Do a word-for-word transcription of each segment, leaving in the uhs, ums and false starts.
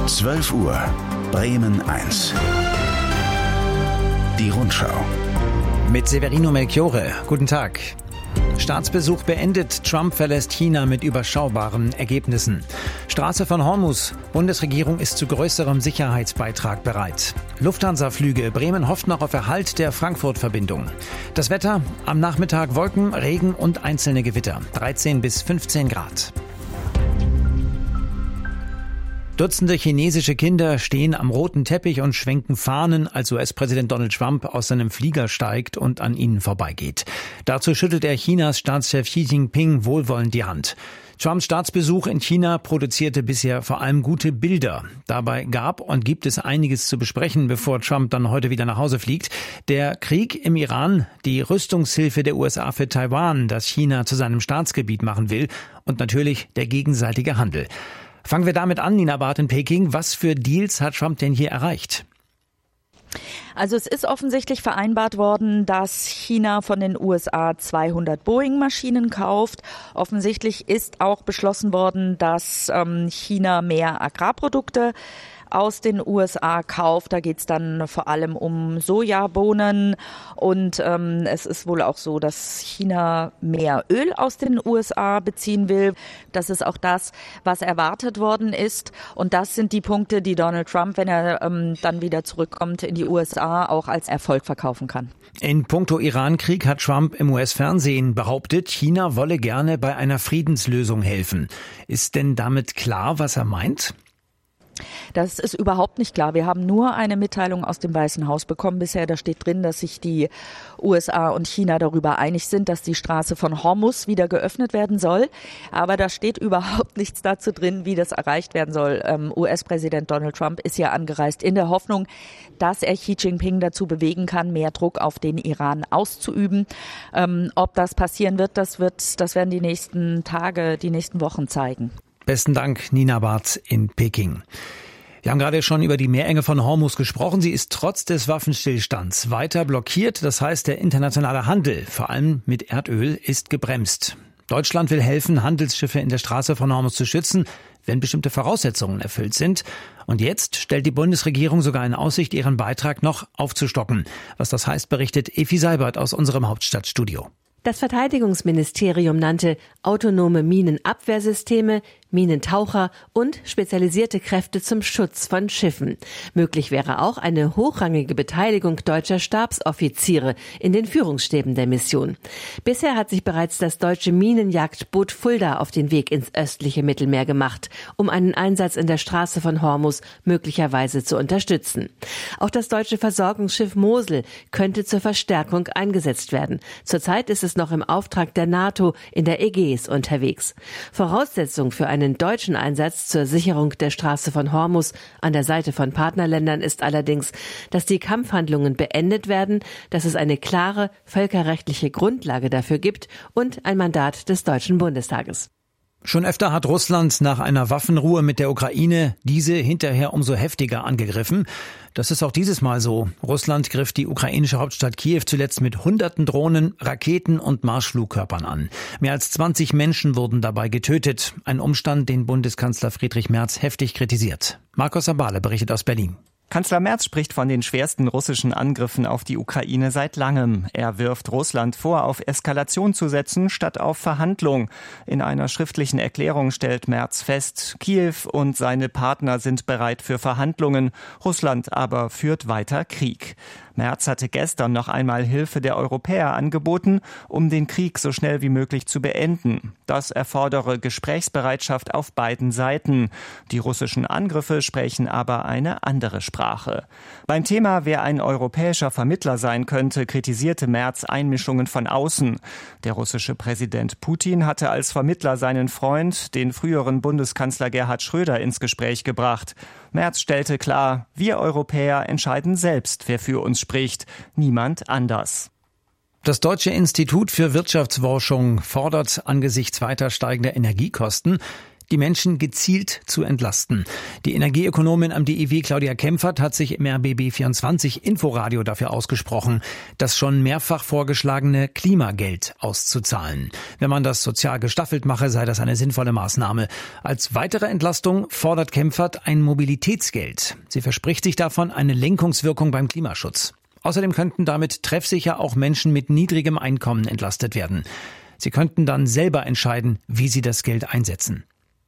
zwölf Uhr, Bremen eins. Die Rundschau. Mit Severino Melchiore. Guten Tag. Staatsbesuch beendet. Trump verlässt China mit überschaubaren Ergebnissen. Straße von Hormuz. Bundesregierung ist zu größerem Sicherheitsbeitrag bereit. Lufthansa-Flüge. Bremen hofft noch auf Erhalt der Frankfurt-Verbindung. Das Wetter. Am Nachmittag Wolken, Regen und einzelne Gewitter. dreizehn bis fünfzehn Grad. Dutzende chinesische Kinder stehen am roten Teppich und schwenken Fahnen, als U S-Präsident Donald Trump aus seinem Flieger steigt und an ihnen vorbeigeht. Dazu schüttelt er Chinas Staatschef Xi Jinping wohlwollend die Hand. Trumps Staatsbesuch in China produzierte bisher vor allem gute Bilder. Dabei gab und gibt es einiges zu besprechen, bevor Trump dann heute wieder nach Hause fliegt. Der Krieg im Iran, die Rüstungshilfe der U S A für Taiwan, das China zu seinem Staatsgebiet machen will, und natürlich der gegenseitige Handel. Fangen wir damit an, Nina Barth in Peking. Was für Deals hat Trump denn hier erreicht? Also es ist offensichtlich vereinbart worden, dass China von den U S A zweihundert Boeing-Maschinen kauft. Offensichtlich ist auch beschlossen worden, dass ähm, China mehr Agrarprodukte aus den U S A kauft. Da geht es dann vor allem um Sojabohnen und ähm, es ist wohl auch so, dass China mehr Öl aus den U S A beziehen will. Das ist auch das, was erwartet worden ist, und das sind die Punkte, die Donald Trump, wenn er ähm, dann wieder zurückkommt in die U S A, auch als Erfolg verkaufen kann. In puncto Iran-Krieg hat Trump im U S-Fernsehen behauptet, China wolle gerne bei einer Friedenslösung helfen. Ist denn damit klar, was er meint? Das ist überhaupt nicht klar. Wir haben nur eine Mitteilung aus dem Weißen Haus bekommen bisher. Da steht drin, dass sich die U S A und China darüber einig sind, dass die Straße von Hormuz wieder geöffnet werden soll. Aber da steht überhaupt nichts dazu drin, wie das erreicht werden soll. Ähm, U S-Präsident Donald Trump ist ja angereist in der Hoffnung, dass er Xi Jinping dazu bewegen kann, mehr Druck auf den Iran auszuüben. Ähm, ob das passieren wird, das wird, das werden die nächsten Tage, die nächsten Wochen zeigen. Besten Dank, Nina Barth in Peking. Wir haben gerade schon über die Meerenge von Hormuz gesprochen. Sie ist trotz des Waffenstillstands weiter blockiert. Das heißt, der internationale Handel, vor allem mit Erdöl, ist gebremst. Deutschland will helfen, Handelsschiffe in der Straße von Hormuz zu schützen, wenn bestimmte Voraussetzungen erfüllt sind. Und jetzt stellt die Bundesregierung sogar in Aussicht, ihren Beitrag noch aufzustocken. Was das heißt, berichtet Efi Seibert aus unserem Hauptstadtstudio. Das Verteidigungsministerium nannte autonome Minenabwehrsysteme, Minentaucher und spezialisierte Kräfte zum Schutz von Schiffen. Möglich wäre auch eine hochrangige Beteiligung deutscher Stabsoffiziere in den Führungsstäben der Mission. Bisher hat sich bereits das deutsche Minenjagdboot Fulda auf den Weg ins östliche Mittelmeer gemacht, um einen Einsatz in der Straße von Hormuz möglicherweise zu unterstützen. Auch das deutsche Versorgungsschiff Mosel könnte zur Verstärkung eingesetzt werden. Zurzeit ist es noch im Auftrag der NATO in der Ägäis unterwegs. Voraussetzung für einen deutschen Einsatz zur Sicherung der Straße von Hormuz an der Seite von Partnerländern ist allerdings, dass die Kampfhandlungen beendet werden, dass es eine klare völkerrechtliche Grundlage dafür gibt und ein Mandat des Deutschen Bundestages. Schon öfter hat Russland nach einer Waffenruhe mit der Ukraine diese hinterher umso heftiger angegriffen. Das ist auch dieses Mal so. Russland griff die ukrainische Hauptstadt Kiew zuletzt mit hunderten Drohnen, Raketen und Marschflugkörpern an. Mehr als zwanzig Menschen wurden dabei getötet. Ein Umstand, den Bundeskanzler Friedrich Merz heftig kritisiert. Markus Abale berichtet aus Berlin. Kanzler Merz spricht von den schwersten russischen Angriffen auf die Ukraine seit langem. Er wirft Russland vor, auf Eskalation zu setzen, statt auf Verhandlung. In einer schriftlichen Erklärung stellt Merz fest, Kiew und seine Partner sind bereit für Verhandlungen. Russland aber führt weiter Krieg. Merz hatte gestern noch einmal Hilfe der Europäer angeboten, um den Krieg so schnell wie möglich zu beenden. Das erfordere Gesprächsbereitschaft auf beiden Seiten. Die russischen Angriffe sprechen aber eine andere Sprache. Beim Thema, wer ein europäischer Vermittler sein könnte, kritisierte Merz Einmischungen von außen. Der russische Präsident Putin hatte als Vermittler seinen Freund, den früheren Bundeskanzler Gerhard Schröder, ins Gespräch gebracht. Merz stellte klar, wir Europäer entscheiden selbst, wer für uns spricht, niemand anders. Das Deutsche Institut für Wirtschaftsforschung fordert angesichts weiter steigender Energiekosten die Menschen gezielt zu entlasten. Die Energieökonomin am D I W Claudia Kempfert hat sich im R B B vierundzwanzig Inforadio dafür ausgesprochen, das schon mehrfach vorgeschlagene Klimageld auszuzahlen. Wenn man das sozial gestaffelt mache, sei das eine sinnvolle Maßnahme. Als weitere Entlastung fordert Kempfert ein Mobilitätsgeld. Sie verspricht sich davon eine Lenkungswirkung beim Klimaschutz. Außerdem könnten damit treffsicher auch Menschen mit niedrigem Einkommen entlastet werden. Sie könnten dann selber entscheiden, wie sie das Geld einsetzen.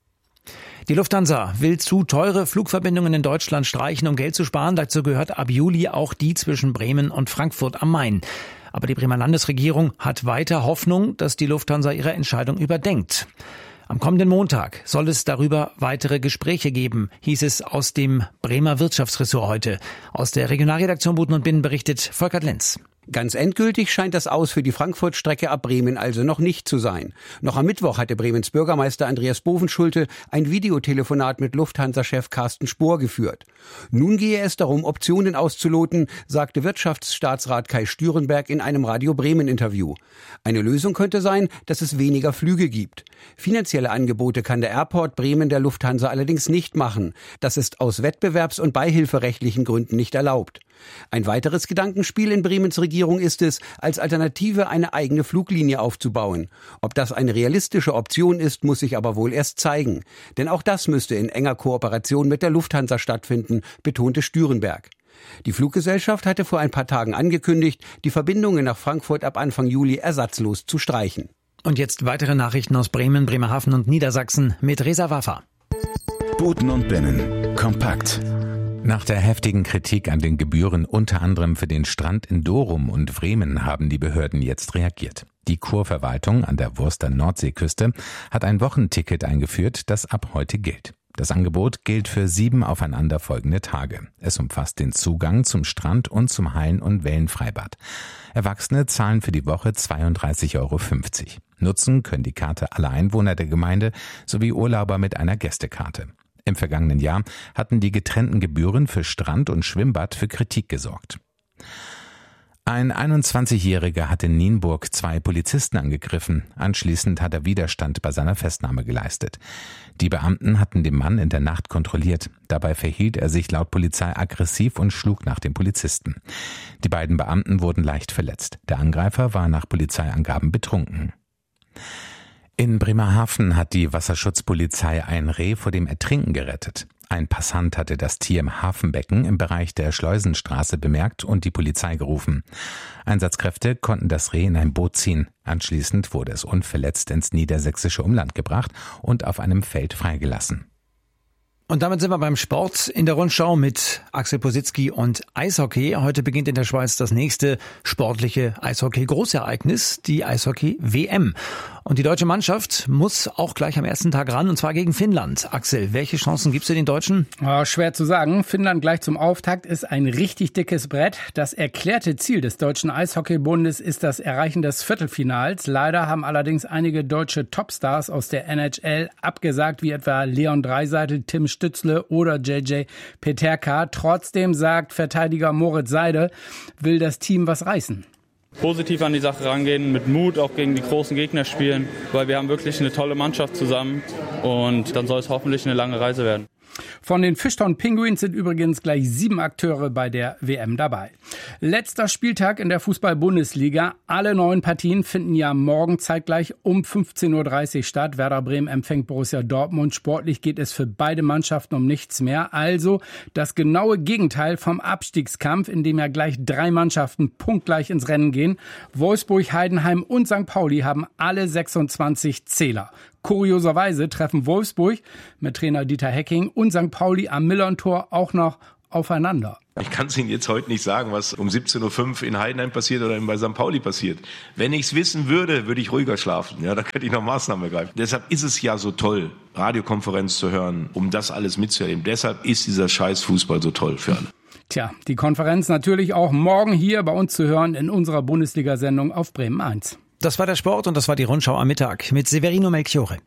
Die Lufthansa will zu teure Flugverbindungen in Deutschland streichen, um Geld zu sparen. Dazu gehört ab Juli auch die zwischen Bremen und Frankfurt am Main. Aber die Bremer Landesregierung hat weiter Hoffnung, dass die Lufthansa ihre Entscheidung überdenkt. Am kommenden Montag soll es darüber weitere Gespräche geben, hieß es aus dem Bremer Wirtschaftsressort heute. Aus der Regionalredaktion Buten und Binnen berichtet Volkert Lenz. Ganz endgültig scheint das Aus für die Frankfurt-Strecke ab Bremen also noch nicht zu sein. Noch am Mittwoch hatte Bremens Bürgermeister Andreas Bovenschulte ein Videotelefonat mit Lufthansa-Chef Carsten Spohr geführt. Nun gehe es darum, Optionen auszuloten, sagte Wirtschaftsstaatsrat Kai Stürenberg in einem Radio Bremen-Interview. Eine Lösung könnte sein, dass es weniger Flüge gibt. Finanzielle Angebote kann der Airport Bremen der Lufthansa allerdings nicht machen. Das ist aus wettbewerbs- und beihilferechtlichen Gründen nicht erlaubt. Ein weiteres Gedankenspiel in Bremens Regierung ist es, als Alternative eine eigene Fluglinie aufzubauen. Ob das eine realistische Option ist, muss sich aber wohl erst zeigen. Denn auch das müsste in enger Kooperation mit der Lufthansa stattfinden, betonte Stürenberg. Die Fluggesellschaft hatte vor ein paar Tagen angekündigt, die Verbindungen nach Frankfurt ab Anfang Juli ersatzlos zu streichen. Und jetzt weitere Nachrichten aus Bremen, Bremerhaven und Niedersachsen mit Reza Waffa. Buten und Binnen. Kompakt. Nach der heftigen Kritik an den Gebühren unter anderem für den Strand in Dorum und Bremen haben die Behörden jetzt reagiert. Die Kurverwaltung an der Wurster Nordseeküste hat ein Wochenticket eingeführt, das ab heute gilt. Das Angebot gilt für sieben aufeinanderfolgende Tage. Es umfasst den Zugang zum Strand und zum Hallen- und Wellenfreibad. Erwachsene zahlen für die Woche zweiunddreißig Euro fünfzig. Nutzen können die Karte alle Einwohner der Gemeinde sowie Urlauber mit einer Gästekarte. Im vergangenen Jahr hatten die getrennten Gebühren für Strand und Schwimmbad für Kritik gesorgt. Ein einundzwanzigjähriger hat in Nienburg zwei Polizisten angegriffen. Anschließend hat er Widerstand bei seiner Festnahme geleistet. Die Beamten hatten den Mann in der Nacht kontrolliert. Dabei verhielt er sich laut Polizei aggressiv und schlug nach dem Polizisten. Die beiden Beamten wurden leicht verletzt. Der Angreifer war nach Polizeiangaben betrunken. In Bremerhaven hat die Wasserschutzpolizei ein Reh vor dem Ertrinken gerettet. Ein Passant hatte das Tier im Hafenbecken im Bereich der Schleusenstraße bemerkt und die Polizei gerufen. Einsatzkräfte konnten das Reh in ein Boot ziehen. Anschließend wurde es unverletzt ins niedersächsische Umland gebracht und auf einem Feld freigelassen. Und damit sind wir beim Sport in der Rundschau mit Axel Positzky und Eishockey. Heute beginnt in der Schweiz das nächste sportliche Eishockey-Großereignis, die Eishockey-W M. Und die deutsche Mannschaft muss auch gleich am ersten Tag ran, und zwar gegen Finnland. Axel, welche Chancen gibst du den Deutschen? Oh, schwer zu sagen. Finnland gleich zum Auftakt ist ein richtig dickes Brett. Das erklärte Ziel des Deutschen Eishockeybundes ist das Erreichen des Viertelfinals. Leider haben allerdings einige deutsche Topstars aus der N H L abgesagt, wie etwa Leon Draisaitl, Tim Stützle oder J J Peterka. Trotzdem sagt Verteidiger Moritz Seide, will das Team was reißen. Positiv an die Sache rangehen, mit Mut auch gegen die großen Gegner spielen, weil wir haben wirklich eine tolle Mannschaft zusammen und dann soll es hoffentlich eine lange Reise werden. Von den Fishtown Penguins sind übrigens gleich sieben Akteure bei der W M dabei. Letzter Spieltag in der Fußball-Bundesliga. Alle neun Partien finden ja morgen zeitgleich um fünfzehn Uhr dreißig statt. Werder Bremen empfängt Borussia Dortmund. Sportlich geht es für beide Mannschaften um nichts mehr. Also das genaue Gegenteil vom Abstiegskampf, in dem ja gleich drei Mannschaften punktgleich ins Rennen gehen. Wolfsburg, Heidenheim und Sankt Pauli haben alle sechsundzwanzig Zähler. Kurioserweise treffen Wolfsburg mit Trainer Dieter Hecking und Sankt Pauli am Millern-Tor auch noch aufeinander. Ich kann es Ihnen jetzt heute nicht sagen, was um siebzehn Uhr fünf in Heidenheim passiert oder bei Sankt Pauli passiert. Wenn ich es wissen würde, würde ich ruhiger schlafen. Ja, da könnte ich noch Maßnahmen ergreifen. Deshalb ist es ja so toll, Radiokonferenz zu hören, um das alles mitzuerleben. Deshalb ist dieser scheiß Fußball so toll für alle. Tja, die Konferenz natürlich auch morgen hier bei uns zu hören in unserer Bundesliga-Sendung auf Bremen eins. Das war der Sport und das war die Rundschau am Mittag mit Severino Melchiore.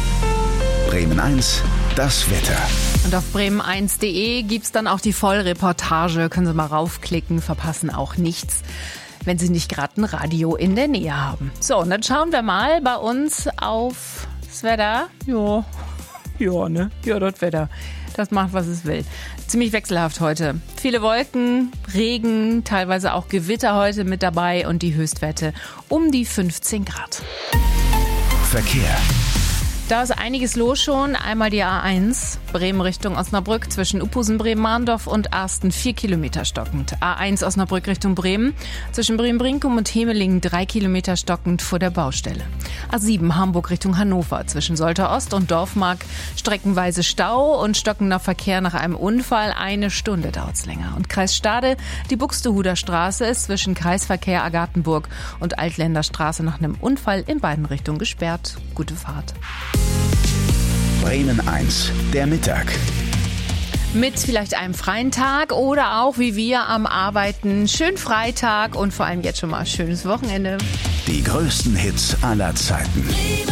Bremen eins, das Wetter. Und auf bremen eins punkt de gibt's dann auch die Vollreportage. Können Sie mal raufklicken, verpassen auch nichts, wenn Sie nicht gerade ein Radio in der Nähe haben. So, und dann schauen wir mal bei uns auf das Wetter. Jo. Ja, ne? Ja, das Wetter. Das macht, was es will. Ziemlich wechselhaft heute. Viele Wolken, Regen, teilweise auch Gewitter heute mit dabei und die Höchstwerte um die fünfzehn Grad. Verkehr. Da ist einiges los schon. Einmal die A eins, Bremen Richtung Osnabrück, zwischen Uphusen, Bremen-Mahndorf und Arsten, vier Kilometer stockend. A eins Osnabrück Richtung Bremen, zwischen Bremen-Brinkum und Hemelingen, drei Kilometer stockend vor der Baustelle. A sieben Hamburg Richtung Hannover, zwischen Soltau Ost und Dorfmark, streckenweise Stau und stockender Verkehr nach einem Unfall. Eine Stunde dauert's länger. Und Kreis Stade, die Buxtehuder Straße ist zwischen Kreisverkehr Agathenburg und Altländerstraße nach einem Unfall in beiden Richtungen gesperrt. Gute Fahrt. Bremen eins, der Mittag. Mit vielleicht einem freien Tag oder auch wie wir am Arbeiten. Schönen Freitag und vor allem jetzt schon mal schönes Wochenende. Die größten Hits aller Zeiten.